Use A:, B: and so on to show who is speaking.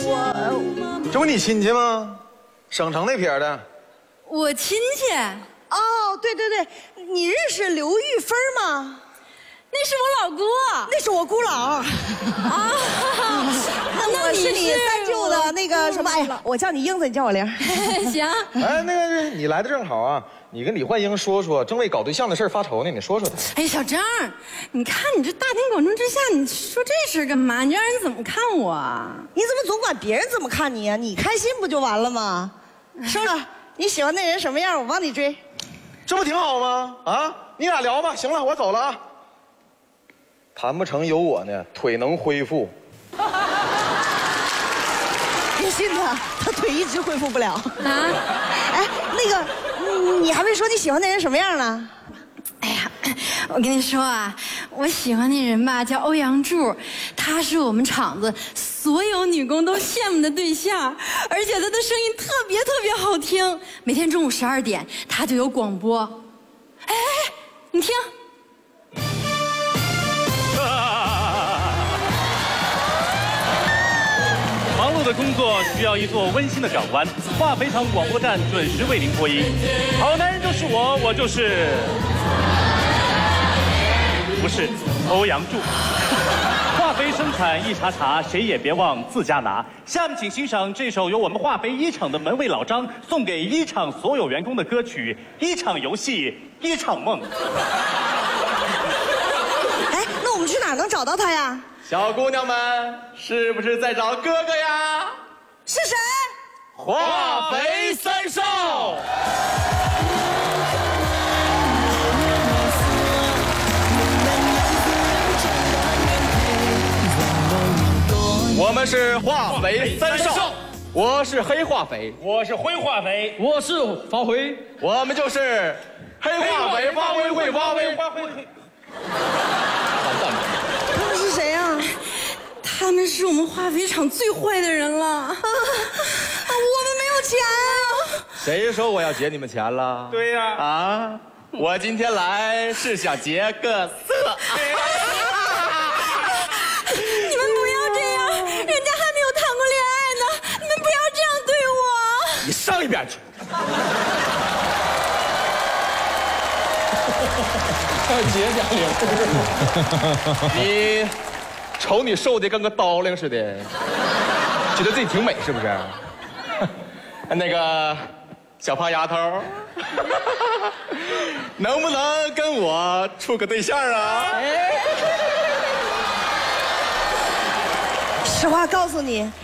A: 这不你亲戚吗？省城那撇的。
B: 我亲戚。
C: 哦，对对对，你认识刘玉芬吗？
B: 那是我老姑。
C: 那是我姑姥。啊，
B: 那
C: 我是你三舅的那个什么？哎呀，我叫你英子，你叫我玲。
B: 行。
A: 哎，那个你来的正好啊，你跟李焕英说说，正为搞对象的事发愁呢，你说说他。
B: 哎，小张，你看你这大庭广众之下，你说这事干嘛？你让人怎么看我啊？
C: 你怎么总管别人怎么看你呀？你开心不就完了吗？说说你喜欢那人什么样，我帮你追。
A: 这不挺好吗？啊，你俩聊吧。行了，我走了啊。谈不成有我呢，腿能恢复。
C: 别信他，他腿一直恢复不了。啊，哎，那个，你还没说你喜欢那人什么样呢？
B: 哎呀，我跟你说啊，我喜欢那人吧，叫欧阳柱，他是我们厂子所有女工都羡慕的对象，而且他的声音特别好听，每天中午12点他就有广播。哎，你听。
D: 忙碌的工作需要一座温馨的港湾，化肥厂广播站准时为您播音。好男人就是我，我就是不是欧阳柱。化肥生产一茬茬，谁也别忘自家拿。下面请欣赏这首由我们化肥一厂的门卫老张送给一厂所有员工的歌曲《一场游戏一场梦》。
C: 哎，那我们去哪儿能找到他呀？
E: 小姑娘们，是不是在找哥哥呀？
C: 是谁？
E: 化肥三少。我们是化肥三少，我是黑化肥，
D: 我是灰化肥，
E: 我是发灰，我们就是黑化肥发灰会发灰。
C: 他们是谁呀？
B: 他们是我们化肥厂最坏的人了。我们没有钱啊！
E: 谁说我要劫你们钱了？
D: 对呀。
E: 啊，我今天来是想劫个色。
B: 你们不要这样，人家还没有谈过恋爱呢，你们不要这样对我。
E: 你上一边去！
A: 结
E: 家你瞅你瘦的跟个刀令似的，觉得自己挺美是不是？那个小胖丫头，能不能跟我处个对象啊？
C: 实话告诉你，